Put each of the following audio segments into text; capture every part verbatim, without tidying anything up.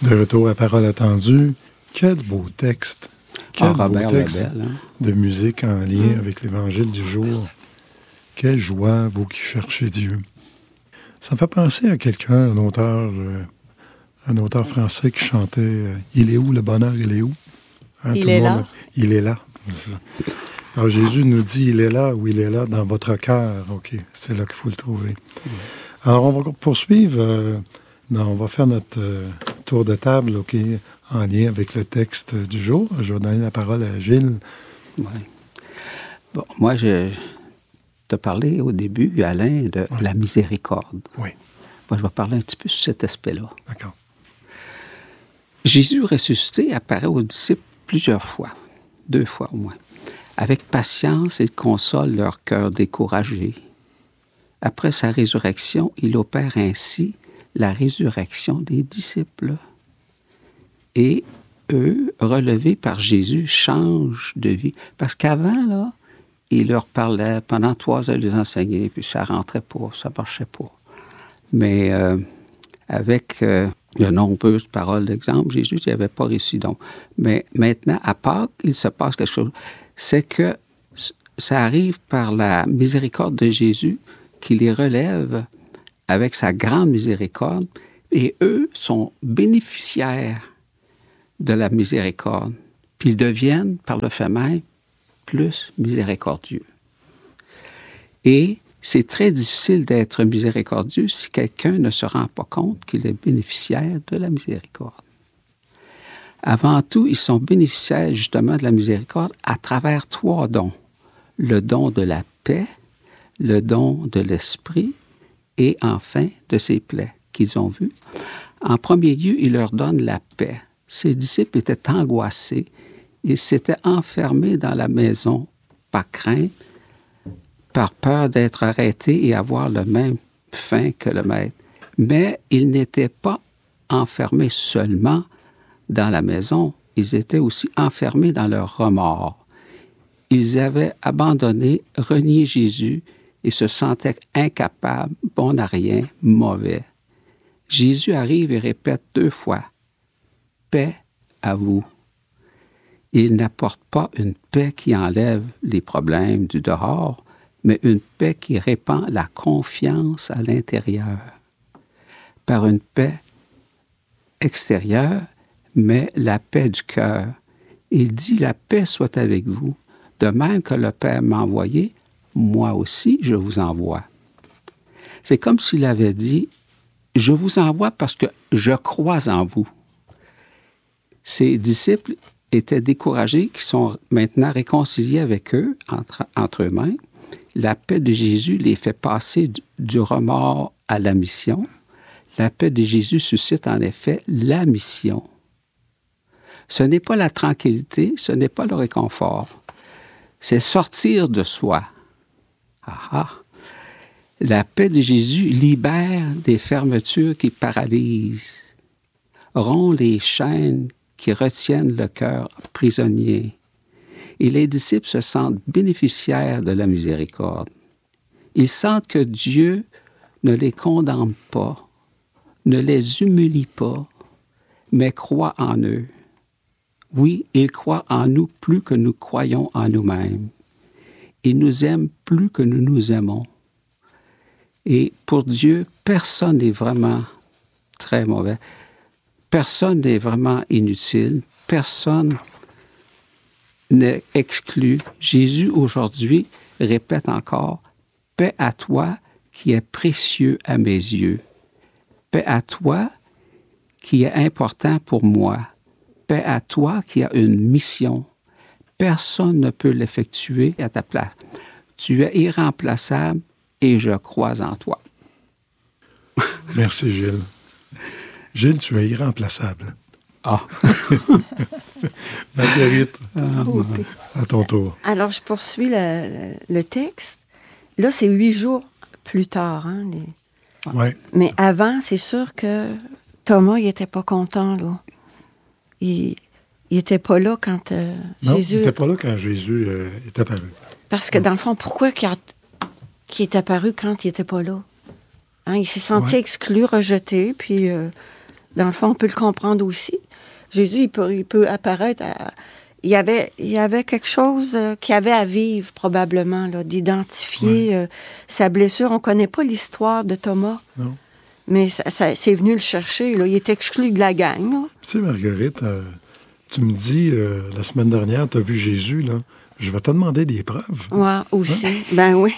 De retour à Parole attendue, quel beau texte, quel Ah, beau Robert texte Lebel, hein? de musique en lien avec l'Évangile du jour. Quelle joie, vous qui cherchez Dieu. Ça me fait penser à quelqu'un, un auteur, euh, un auteur français qui chantait euh, « Il est où le bonheur, il est où? Hein, » Il tout est le monde, là. Il est là. Alors Jésus nous dit « Il est là » ou « Il est là dans votre cœur ». OK, c'est là qu'il faut le trouver. Alors on va poursuivre, euh, non, on va faire notre euh, tour de table, OK, en lien avec le texte du jour. Je vais donner la parole à Gilles. Oui. Bon, moi, je te parlais au début, Alain, de Oui. la miséricorde. Oui, Moi, je vais parler un petit peu sur cet aspect-là. d'accord. Jésus ressuscité apparaît aux disciples plusieurs fois, deux fois au moins. Avec patience, il console leur cœur découragé. Après sa résurrection, il opère ainsi la résurrection des disciples. Et eux, relevés par Jésus, changent de vie. Parce qu'avant, là, il leur parlait pendant trois heures, les enseignait, puis ça rentrait pas, ça marchait pas. Mais euh, avec euh, de nombreuses paroles d'exemple, Jésus n'y avait pas réussi donc. Mais maintenant, à Pâques, il se passe quelque chose. C'est que ça arrive par la miséricorde de Jésus qui les relève avec sa grande miséricorde, et eux sont bénéficiaires de la miséricorde. Puis ils deviennent, par le fait même, plus miséricordieux. Et c'est très difficile d'être miséricordieux si quelqu'un ne se rend pas compte qu'il est bénéficiaire de la miséricorde. Avant tout, ils sont bénéficiaires justement de la miséricorde à travers trois dons. Le don de la paix, le don de l'esprit et enfin de ses plaies qu'ils ont vues. En premier lieu, il leur donne la paix. Ses disciples étaient angoissés. Ils s'étaient enfermés dans la maison par crainte, par peur d'être arrêtés et avoir le même fin que le maître. Mais ils n'étaient pas enfermés seulement dans la maison, ils étaient aussi enfermés dans leur remords. Ils avaient abandonné, renié Jésus et se sentaient incapables, bons à rien, mauvais. Jésus arrive et répète deux fois « Paix à vous ». Il n'apporte pas une paix qui enlève les problèmes du dehors, mais une paix qui répand la confiance à l'intérieur. Par une paix extérieure, mais la paix du cœur. Il dit « La paix soit avec vous. De même que le Père m'a envoyé, moi aussi je vous envoie. » C'est comme s'il avait dit « Je vous envoie parce que je crois en vous. » Ses disciples étaient découragés, qui sont maintenant réconciliés avec eux, entre, entre eux-mêmes. La paix de Jésus les fait passer du, du remords à la mission. La paix de Jésus suscite en effet la mission. Ce n'est pas la tranquillité, ce n'est pas le réconfort. C'est sortir de soi. Ah ah! La paix de Jésus libère des fermetures qui paralysent, rompt les chaînes qui retiennent le cœur prisonnier. Et les disciples se sentent bénéficiaires de la miséricorde. Ils sentent que Dieu ne les condamne pas, ne les humilie pas, mais croit en eux. Oui, il croit en nous plus que nous croyons en nous-mêmes. Il nous aime plus que nous nous aimons. Et pour Dieu, personne n'est vraiment très mauvais. Personne n'est vraiment inutile. Personne n'est exclu. Jésus, aujourd'hui, répète encore « Paix à toi qui est précieux à mes yeux. Paix à toi qui est important pour moi. Paix à toi qui a une mission. Personne ne peut l'effectuer à ta place. Tu es irremplaçable et je crois en toi. » Merci, Gilles. Gilles, tu es irremplaçable. Ah! Marguerite, Ah, Oh, à ton tour. Alors, je poursuis le, le texte. Là, c'est huit jours plus tard. Hein, les... Oui. Mais avant, c'est sûr que Thomas, il n'était pas content, là. Il n'était pas là quand euh, Non, Jésus... il n'était pas là quand Jésus euh, est apparu. Parce que, dans le fond, pourquoi qu'il, a... qu'il est apparu quand il n'était pas là? Hein, il s'est senti Ouais. exclu, rejeté, puis... Euh... Dans le fond, on peut le comprendre aussi. Jésus, il peut, il peut apparaître... À, il, y avait, il y avait quelque chose euh, qu'il avait à vivre, probablement, là, d'identifier ouais. euh, sa blessure. On ne connaît pas l'histoire de Thomas. Non. Mais ça, ça, c'est venu le chercher. Là. Il est exclu de la gang. Là. Tu sais, Marguerite, euh, tu me dis, euh, la semaine dernière, tu as vu Jésus, là. Je vais te demander des preuves. Oui, aussi. Hein? Ben oui.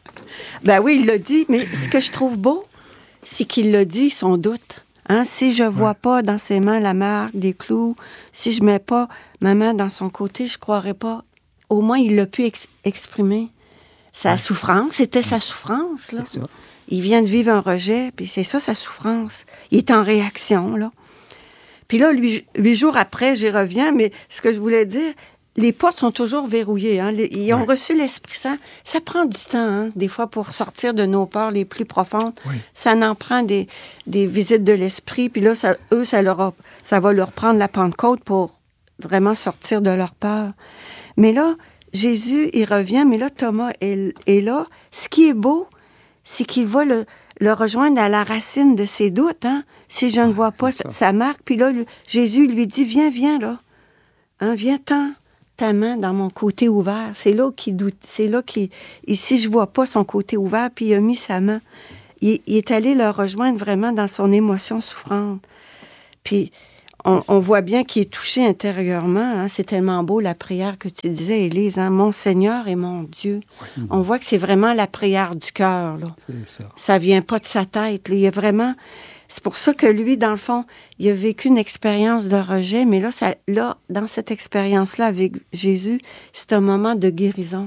Ben oui, il l'a dit. Mais ce que je trouve beau, c'est qu'il l'a dit, son doute. Hein? Si je ne vois ouais. pas dans ses mains la marque des clous, si je ne mets pas ma main dans son côté, je ne croirais pas. Au moins, il l'a pu ex- exprimer. Sa ouais. souffrance, c'était ouais. sa souffrance, là. C'est ça. Il vient de vivre un rejet, puis c'est ça, sa souffrance. Il est en réaction, là. Puis là, huit, huit jours après, j'y reviens, mais ce que je voulais dire, les portes sont toujours verrouillées. Hein? Les, ils ont oui. reçu l'Esprit Saint. Ça prend du temps, hein, des fois, pour sortir de nos peurs les plus profondes. Oui. Ça en prend des, des visites de l'Esprit, puis là, ça, eux, ça, leur a, ça va leur prendre la Pentecôte pour vraiment sortir de leur peur. Mais là, Jésus, il revient, mais là, Thomas est, est là. Ce qui est beau, c'est qu'il va le, le rejoindre à la racine de ses doutes. Hein? Si je ne vois pas sa, sa marque, puis là, le, Jésus lui dit, viens, viens, là. Hein, viens, tends ta main dans mon côté ouvert. C'est là qu'il doute. C'est là qu'il... Et si je ne vois pas son côté ouvert, puis il a mis sa main. Il, il est allé le rejoindre vraiment dans son émotion souffrante. Puis, on, on voit bien qu'il est touché intérieurement. Hein? C'est tellement beau, la prière que tu disais, Élise. Hein? Mon Seigneur et mon Dieu. Oui. On voit que c'est vraiment la prière du cœur. Là. C'est ça. Ça ne vient pas de sa tête. Là. Il y a vraiment... C'est pour ça que lui, dans le fond, il a vécu une expérience de rejet. Mais là, ça, là dans cette expérience-là avec Jésus, c'est un moment de guérison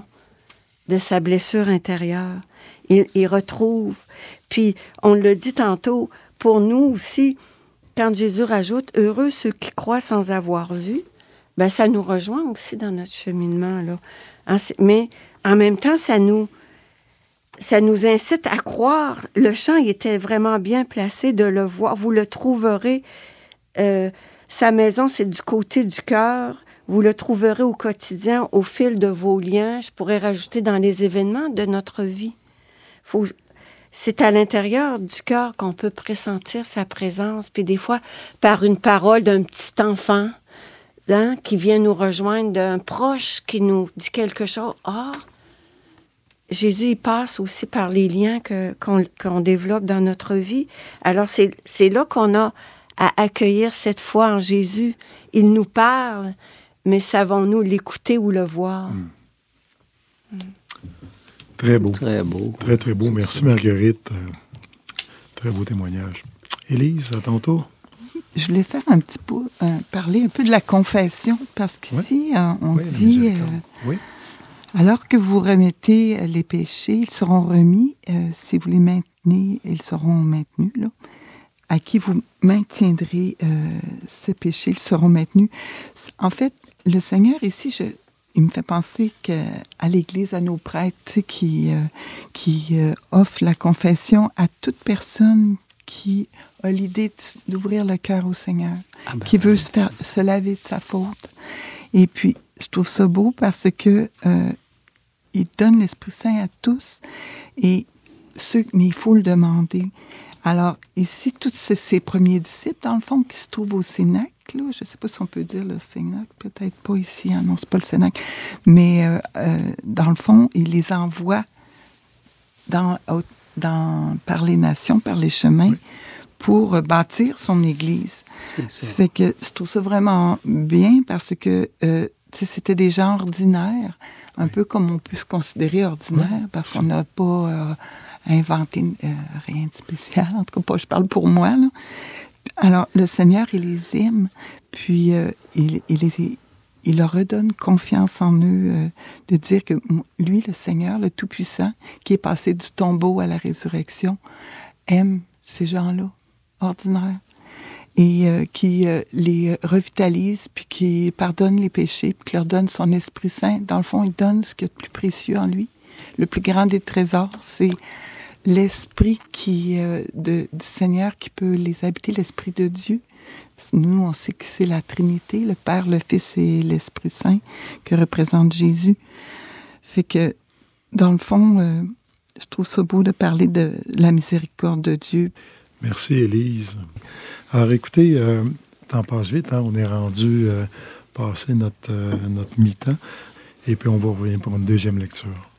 de sa blessure intérieure. Il, il retrouve. Puis, on l'a dit tantôt, pour nous aussi... Quand Jésus rajoute « Heureux ceux qui croient sans avoir vu », ben ça nous rejoint aussi dans notre cheminement, là. Hein, mais en même temps, ça nous, ça nous incite à croire. Le chant, il était vraiment bien placé de le voir. Vous le trouverez. Euh, sa maison, c'est du côté du cœur. Vous le trouverez au quotidien, au fil de vos liens. Je pourrais rajouter dans les événements de notre vie. Faut... C'est à l'intérieur du cœur qu'on peut pressentir sa présence. Puis des fois, par une parole d'un petit enfant hein, qui vient nous rejoindre, d'un proche qui nous dit quelque chose. Ah, Jésus, il passe aussi par les liens que, qu'on, qu'on développe dans notre vie. Alors, c'est, c'est là qu'on a à accueillir cette foi en Jésus. Il nous parle, mais savons-nous l'écouter ou le voir? Mmh. Mmh. Très beau. Très beau. Très, très beau. Merci, ça. Marguerite. Euh, très beau témoignage. Élise, à ton tour. Je voulais faire un petit peu, euh, parler un peu de la confession, parce qu'ici, oui. euh, on oui, dit, euh, oui. alors que vous remettez les péchés, ils seront remis. Euh, si vous les maintenez, ils seront maintenus. Là. À qui vous maintiendrez euh, ces péchés, ils seront maintenus. En fait, le Seigneur, ici, je... il me fait penser qu'à l'Église, à nos prêtres, qui, euh, qui euh, offrent la confession à toute personne qui a l'idée d'ouvrir le cœur au Seigneur, ah ben, qui veut se, faire, se laver de sa faute. Et puis, je trouve ça beau parce que euh, il donne l'Esprit Saint à tous, et ceux, mais il faut le demander. Alors, ici, tous ces, ces premiers disciples, dans le fond, qui se trouvent au Cénacle, là, je ne sais pas si on peut dire le Cénacle, peut-être pas ici, hein, non, c'est pas le Cénacle, mais euh, euh, dans le fond, il les envoie dans, dans, par les nations, par les chemins, oui. pour bâtir son Église. C'est ça. Fait que je trouve ça vraiment bien parce que euh, c'était des gens ordinaires, un oui. peu comme on peut se considérer ordinaire, oui. parce qu'on n'a pas... Euh, inventer euh, rien de spécial. En tout cas, pas, je parle pour moi, là. Alors, le Seigneur, il les aime, puis euh, il, il, les, il leur redonne confiance en eux, euh, de dire que lui, le Seigneur, le Tout-Puissant, qui est passé du tombeau à la résurrection, aime ces gens-là, ordinaires, et euh, qui euh, les revitalise, puis qui pardonne les péchés, puis qui leur donne son Esprit Saint. Dans le fond, il donne ce qu'il y a de plus précieux en lui. Le plus grand des trésors, c'est l'Esprit qui, euh, de, du Seigneur qui peut les habiter, l'Esprit de Dieu. Nous, on sait que c'est la Trinité, le Père, le Fils et l'Esprit Saint que représente Jésus. Fait que, dans le fond, euh, je trouve ça beau de parler de la miséricorde de Dieu. Merci, Élise. Alors, écoutez, euh, le temps passe vite, hein? On est rendu euh, passer notre, euh, notre mi-temps, et puis on va revenir pour une deuxième lecture.